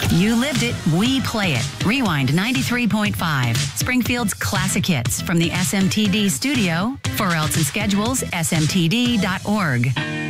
You lived it, we play it. Rewind 93.5. Springfield's classic hits from the SMTD studio. For else and schedules, smtd.org.